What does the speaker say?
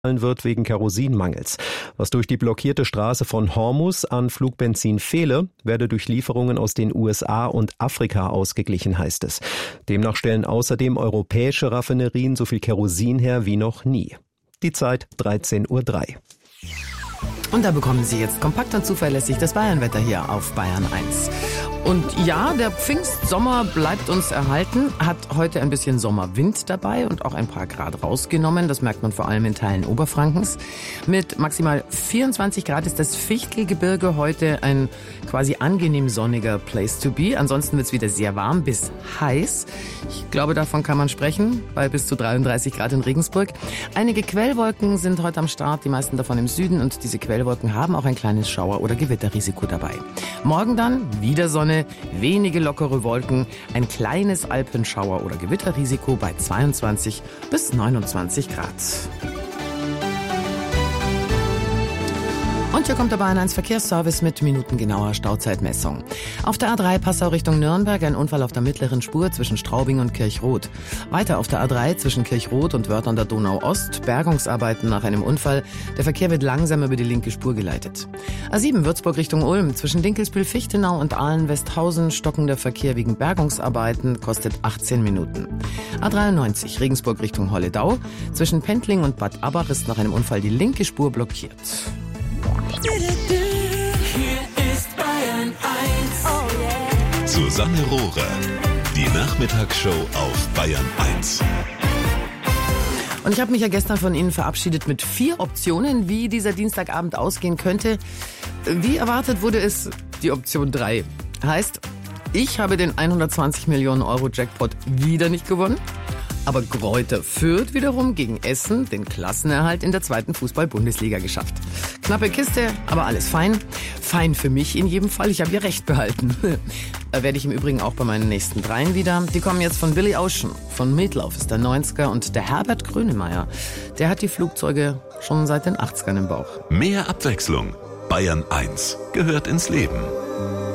wird wegen Kerosinmangels. Was durch die blockierte Straße von Hormuz an Flugbenzin fehle, werde durch Lieferungen aus den USA und Afrika ausgeglichen, heißt es. Demnach stellen außerdem europäische Raffinerien so viel Kerosin her wie noch nie. Die Zeit 13:03 Uhr. Und da bekommen Sie jetzt kompakt und zuverlässig das Bayernwetter hier auf Bayern 1. Und ja, der Pfingstsommer bleibt uns erhalten, hat heute ein bisschen Sommerwind dabei und auch ein paar Grad rausgenommen. Das merkt man vor allem in Teilen Oberfrankens. Mit maximal 24 Grad ist das Fichtelgebirge heute ein quasi angenehm sonniger Place to be. Ansonsten wird es wieder sehr warm bis heiß. Ich glaube, davon kann man sprechen, bei bis zu 33 Grad in Regensburg. Einige Quellwolken sind heute am Start, die meisten davon im Süden. Und diese Quellwolken haben auch ein kleines Schauer- oder Gewitterrisiko dabei. Morgen dann wieder Sonne, wenige lockere Wolken, ein kleines Alpenschauer- oder Gewitterrisiko bei 22 bis 29 Grad. Und hier kommt der Bayern 1 Verkehrsservice mit minutengenauer Stauzeitmessung. Auf der A3 Passau Richtung Nürnberg ein Unfall auf der mittleren Spur zwischen Straubing und Kirchroth. Weiter auf der A3 zwischen Kirchroth und Wörth an der Donau-Ost Bergungsarbeiten nach einem Unfall. Der Verkehr wird langsam über die linke Spur geleitet. A7 Würzburg Richtung Ulm zwischen Dinkelsbühl-Fichtenau und Aalen-Westhausen stockender Verkehr wegen Bergungsarbeiten kostet 18 Minuten. A93 Regensburg Richtung Holledau zwischen Pendling und Bad Abbach ist nach einem Unfall die linke Spur blockiert. Hier ist Bayern 1. Oh yeah. Susanne Rohrer, die Nachmittagsshow auf Bayern 1. Und ich habe mich ja gestern von Ihnen verabschiedet mit 4 Optionen, wie dieser Dienstagabend ausgehen könnte. Wie erwartet wurde es die Option 3. Heißt, ich habe den 120 Millionen Euro Jackpot wieder nicht gewonnen. Aber Greuther Fürth wiederum gegen Essen den Klassenerhalt in der 2. Fußball-Bundesliga geschafft. Knappe Kiste, aber alles fein. Fein für mich in jedem Fall, ich habe ja recht behalten. Da werde ich im Übrigen auch bei meinen nächsten 3 wieder. Die kommen jetzt von Billy Ocean, von Meatloaf ist der 90er und der Herbert Grönemeyer. Der hat die Flugzeuge schon seit den 80ern im Bauch. Mehr Abwechslung. Bayern 1 gehört ins Leben.